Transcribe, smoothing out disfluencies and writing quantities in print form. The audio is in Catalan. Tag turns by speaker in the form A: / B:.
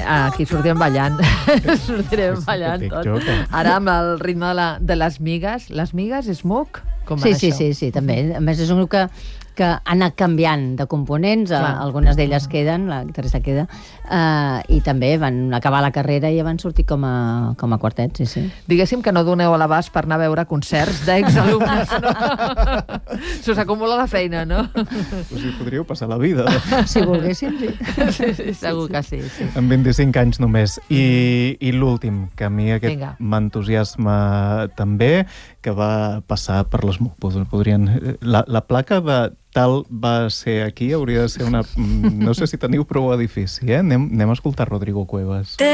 A: aquí sortirem ballant. Sortirem ballant tot. Ara amb el ritme de les migues. Les migues, Smoke? Com va això?
B: Sí, també. A més, és un grup que ha anat canviant de components, algunes d'elles queden, la guitarrista queda, i també van acabar la carrera i ja van sortir com a quartet, sí.
A: Diguéssim que no doneu a l'abast per anar a veure concerts d'exalumnes, no? Se us acumula la feina, no?
C: Us hi podríeu passar la vida.
B: Si volguéssim, sí.
A: Sí, segur que sí.
C: Amb 25 anys només. I l'últim, que a mi aquest m'entusiasma també, que va passar per les podrien... La placa tal va ser aquí, hauria de ser una... No sé si teniu prou edifici, eh? Anem a escoltar Rodrigo Cuevas.